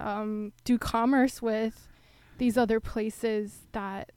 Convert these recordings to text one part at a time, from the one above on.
do commerce with these other places that,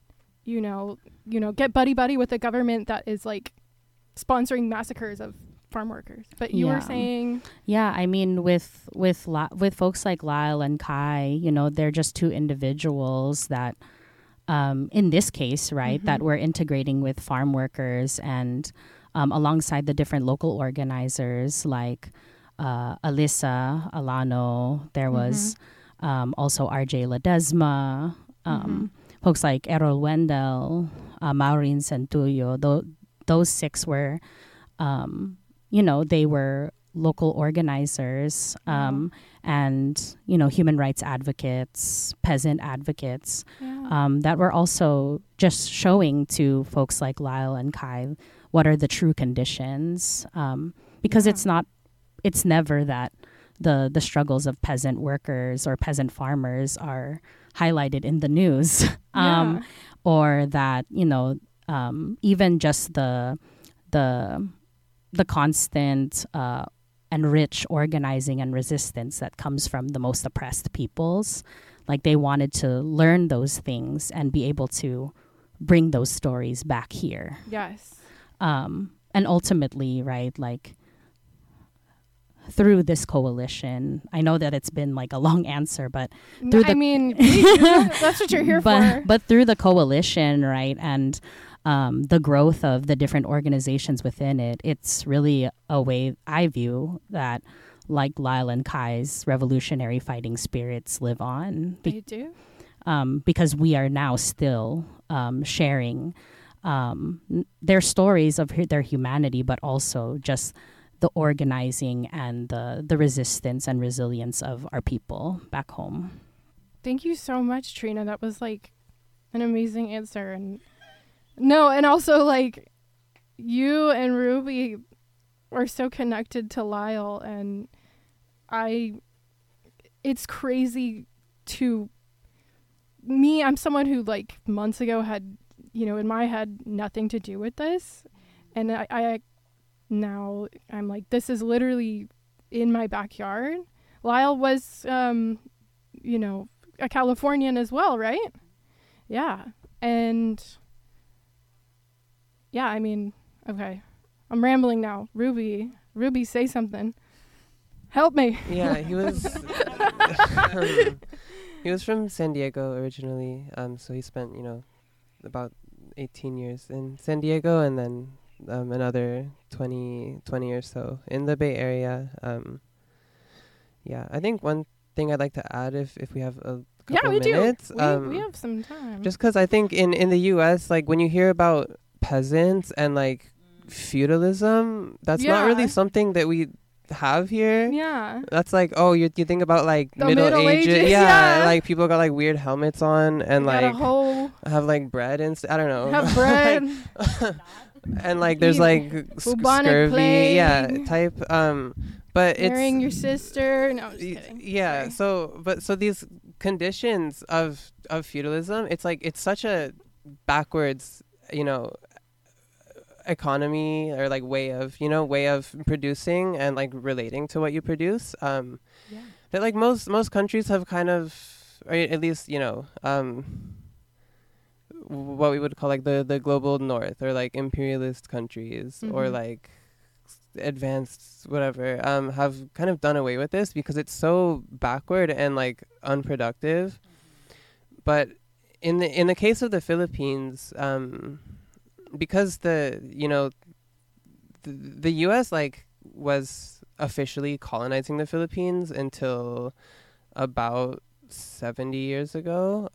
get buddy with the government that is like sponsoring massacres of farm workers. But you were saying, I mean, with folks like Lyle and Kai, they're just two individuals that, in this case, right, that we're integrating with farm workers and alongside the different local organizers like Alyssa Alano. There was also RJ Ledesma, folks like Errol Wendell, Maureen Centullo. Those six were, they were local organizers and, human rights advocates, peasant advocates that were also just showing to folks like Lyle and Kai what are the true conditions, because it's never that the struggles of peasant workers or peasant farmers are highlighted in the news, or that even just the constant and rich organizing and resistance that comes from the most oppressed peoples. Like they wanted to learn those things and be able to bring those stories back here. Yes. And ultimately, right, like through this coalition, I know that it's been like a long answer, but that's what you're here for. But through the coalition, right, and the growth of the different organizations within it, it's really a way I view that, like Lyle and Kai's revolutionary fighting spirits live on. They do? Because we are now still sharing their stories of their humanity, but also just the organizing and the resistance and resilience of our people back home. Thank you so much, Trina. That was like an amazing answer. And also like you and Ruby are so connected to Lyle, and it's crazy to me. I'm someone who like months ago had, in my head, nothing to do with this. And I now I'm like, this is literally in my backyard. Lyle was, a Californian as well, right? Yeah. And yeah, I mean, okay. I'm rambling now. Ruby, say something. Help me. Yeah, he was he was from San Diego originally. So he spent, about 18 years in San Diego, and then another 20 or so in the Bay Area. I think one thing I'd like to add, if we have a couple minutes. We have some time. Just because I think in the U.S., like when you hear about peasants and like feudalism, that's not really something that we have here. Yeah. That's like, you think about like the Middle Ages. Yeah. Like people got like weird helmets on and like have like bread and I don't know. Have bread. And like there's like scurvy type but it's marrying your sister. No, I'm just kidding. Yeah. Sorry. So these conditions of feudalism, it's like it's such a backwards, economy or like way of producing and like relating to what you produce. That like most countries have kind of, or at least what we would call like the global north, or like imperialist countries, or like advanced whatever, have kind of done away with this because it's so backward and like unproductive. But in the case of the Philippines, because the U.S. like was officially colonizing the Philippines until about 70 years ago,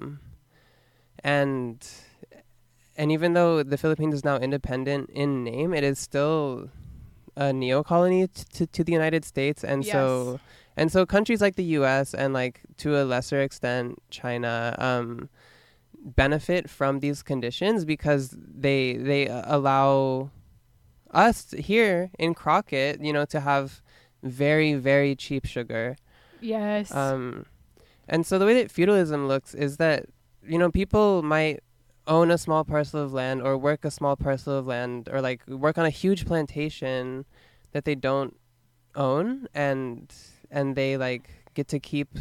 and even though the Philippines is now independent in name, it is still a neo-colony to the United States, and so countries like the U.S. and like to a lesser extent China benefit from these conditions because they allow us here in Crockett, to have very, very cheap sugar. Yes. And so the way that feudalism looks is that, people might own a small parcel of land or work a small parcel of land or like work on a huge plantation that they don't own, and they like get to keep